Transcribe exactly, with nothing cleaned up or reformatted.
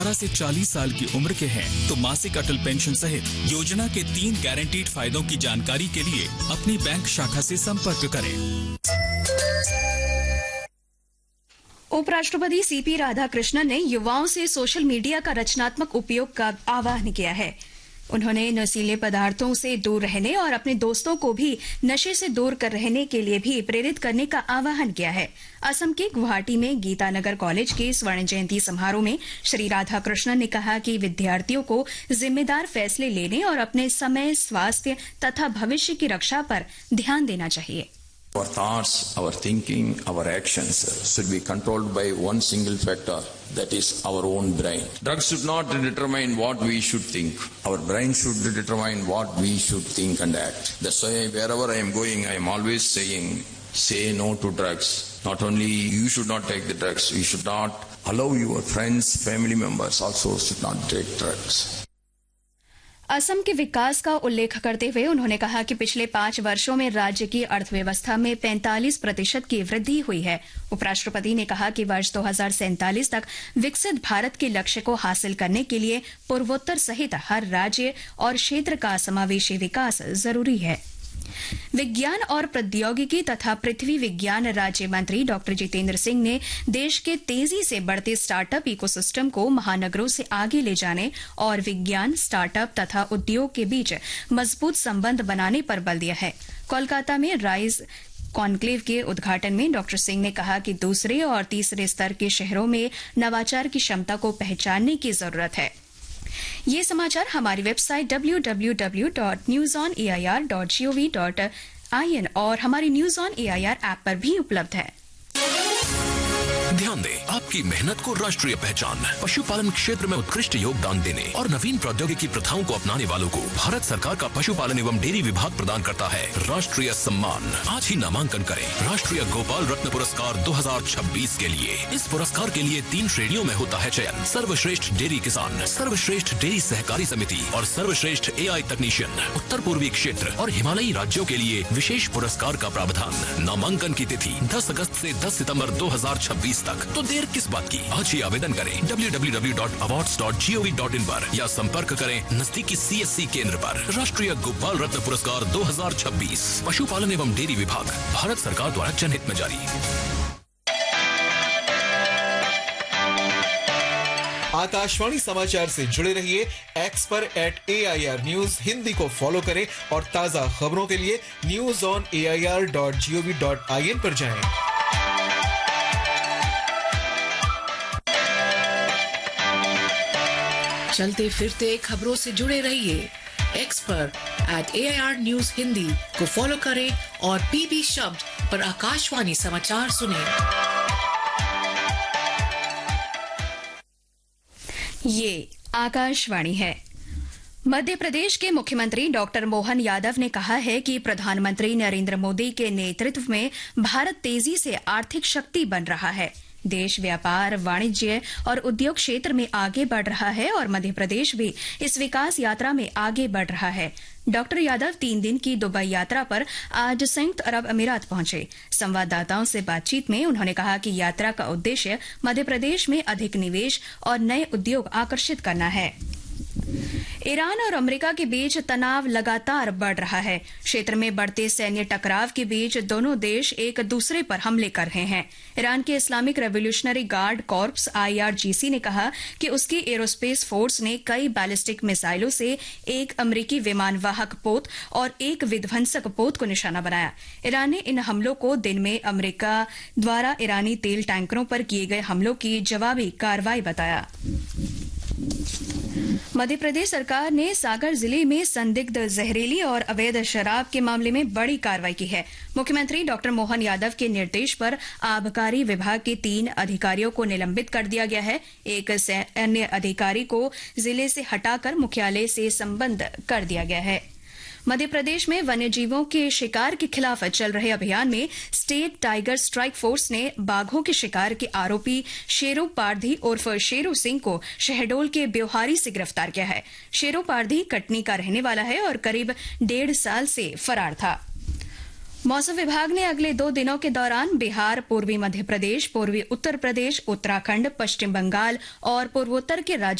अठारह से चालीस साल की उम्र के हैं तो मासिक अटल पेंशन सहित योजना के तीन गारंटीड फायदों की जानकारी के लिए अपनी बैंक शाखा से संपर्क करें। उपराष्ट्रपति सीपी राधाकृष्णन ने युवाओं से सोशल मीडिया का रचनात्मक उपयोग का आह्वान किया है। उन्होंने नशीले पदार्थों से दूर रहने और अपने दोस्तों को भी नशे से दूर कर रहने के लिए भी प्रेरित करने का आह्वान किया है। असम के गुवाहाटी में गीतानगर कॉलेज के स्वर्ण जयंती समारोह में श्री राधाकृष्णन ने कहा कि विद्यार्थियों को जिम्मेदार फैसले लेने और अपने समय, स्वास्थ्य तथा भविष्य की रक्षा पर ध्यान देना चाहिए। Our thoughts, our thinking, our actions should be controlled by one single factor, that is our own brain. Drugs should not determine what we should think. Our brain should determine what we should think and act. That's why wherever I am going, I am always saying, say no to drugs. Not only you should not take the drugs, you should not allow your friends, family members also should not take drugs. Assam के विकास का उल्लेख करते हुए उन्होंने कहा कि पिछले पांच वर्षों में राज्य की अर्थव्यवस्था में पैंतालीस प्रतिशत की वृद्धि हुई है। उपराष्ट्रपति ने कहा कि वर्ष दो हज़ार सैंतालीस तक विकसित भारत के लक्ष्य को हासिल करने के लिए पूर्वोत्तर सहित हर राज्य और क्षेत्र का समावेशी विकास जरूरी है। विज्ञान और प्रौद्योगिकी तथा पृथ्वी विज्ञान राज्य मंत्री डॉक्टर जितेंद्र सिंह ने देश के तेजी से बढ़ते स्टार्टअप इकोसिस्टम को महानगरों से आगे ले जाने और विज्ञान, स्टार्टअप तथा उद्योग के बीच मजबूत संबंध बनाने पर बल दिया है। कोलकाता में राइज कॉन्क्लेव के उद्घाटन में डॉक्टर सिंह ने कहा कि दूसरे और तीसरे स्तर के शहरों में नवाचार की क्षमता को पहचानने की जरूरत है। ये समाचार हमारी website W W W dot news on A I R dot G O V dot I N और हमारी news on A I R app पर भी उपलब्ध है। ध्यान दें, आपकी मेहनत को राष्ट्रीय पहचान, पशुपालन क्षेत्र में उत्कृष्ट योगदान देने और नवीन प्रौद्योगिकी प्रथाओं को अपनाने वालों को भारत सरकार का पशुपालन एवं डेयरी विभाग प्रदान करता है राष्ट्रीय सम्मान। आज ही नामांकन करें राष्ट्रीय गोपाल रत्न पुरस्कार दो हज़ार छब्बीस के लिए। इस पुरस्कार के लिए तीन श्रेणियों में होता है चयन: सर्वश्रेष्ठ डेयरी किसान, सर्वश्रेष्ठ डेयरी सहकारी समिति और सर्वश्रेष्ठ ए आई तकनीशियन। उत्तर पूर्वी क्षेत्र और हिमालयी राज्यों के लिए विशेष पुरस्कार का प्रावधान। नामांकन की तिथि दस अगस्त से दस सितंबर दो हज़ार छब्बीस तक। तो देर किस बात की, आज ही आवेदन करें W W W dot awards dot G O V dot in पर या संपर्क करें नजदीकी सी एस सी केंद्र पर। राष्ट्रीय गोपाल रत्न पुरस्कार दो हज़ार छब्बीस पशुपालन एवं डेयरी विभाग, भारत सरकार द्वारा जनहित में जारी। आकाशवाणी समाचार से जुड़े रहिए। एक्स पर eight A I R news Hindi को फॉलो करें और ताजा खबरों के लिए news on A I R dot G O V dot I N पर जाएं। चलते फिरते खबरों से जुड़े रहिए। एक्स पर eight A I R news Hindi को फॉलो करें और पीबी शब्द पर आकाशवाणी समाचार सुनें। ये आकाशवाणी है। मध्य प्रदेश के मुख्यमंत्री डॉक्टर मोहन यादव ने कहा है कि प्रधानमंत्री नरेंद्र मोदी के नेतृत्व में भारत तेजी से आर्थिक शक्ति बन रहा है। देश व्यापार, वाणिज्य और उद्योग क्षेत्र में आगे बढ़ रहा है और मध्य प्रदेश भी इस विकास यात्रा में आगे बढ़ रहा है। डॉक्टर यादव तीन दिन की दुबई यात्रा पर आज संयुक्त अरब अमीरात पहुंचे। संवाददाताओं से बातचीत में उन्होंने कहा कि यात्रा का उद्देश्य मध्य प्रदेश में अधिक निवेश और नए उद्योग आकर्षित करना है। ईरान और अमेरिका के बीच तनाव लगातार बढ़ रहा है। क्षेत्र में बढ़ते सैन्य टकराव के बीच दोनों देश एक दूसरे पर हमले कर रहे हैं। ईरान के Islamic revolutionary guard corps I R G सी ने कहा कि उसकी एरोस्पेस फोर्स ने कई बैलिस्टिक मिसाइलों से एक अमेरिकी विमान वाहक पोत और एक विध्वंसक पोत को निशाना बनाया। ईरान ने इन हमलों को दिन में अमेरिका द्वारा ईरानी तेल टैंकरों पर किए गए हमलों की जवाबी कार्रवाई बताया। मध्य प्रदेश सरकार ने सागर जिले में संदिग्ध जहरीली और अवैध शराब के मामले में बड़ी कार्रवाई की है। मुख्यमंत्री डॉक्टर मोहन यादव के निर्देश पर आबकारी विभाग के तीन अधिकारियों को निलंबित कर दिया गया है। एक अन्य अधिकारी को जिले से हटाकर मुख्यालय से संबद्ध कर दिया गया है। मध्य प्रदेश में वन्यजीवों के शिकार के खिलाफ चल रहे अभियान में स्टेट टाइगर स्ट्राइक फोर्स ने बाघों के शिकार के आरोपी शेरू पारधी उर्फ शेरू सिंह को शहडोल के ब्योहारी से गिरफ्तार किया है। शेरू पारधी कटनी का रहने वाला है और करीब डेढ़ साल से फरार था। मौसम विभाग ने अगले दो दिनों के दौरान बिहार, पूर्वी मध्य प्रदेश, पूर्वी उत्तर प्रदेश, उत्तराखंड, पश्चिम बंगाल और पूर्वोत्तर के राज्यों